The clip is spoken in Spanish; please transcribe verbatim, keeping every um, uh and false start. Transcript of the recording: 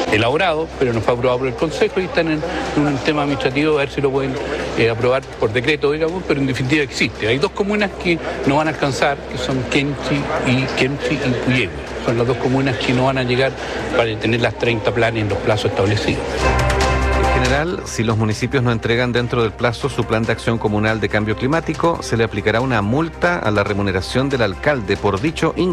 elaborado, pero no fue aprobado por el Consejo y están en un tema administrativo a ver si lo pueden eh, aprobar por decreto, digamos, pero en definitiva existe. Hay dos comunas que no van a alcanzar, que son Kenchi y Kemchi y Puyehue. Son las dos comunas que no van a llegar para tener las treinta planes en los plazos establecidos. En general, si los municipios no entregan dentro del plazo su plan de acción comunal de cambio climático, se le aplicará una multa a la remuneración del alcalde por dicho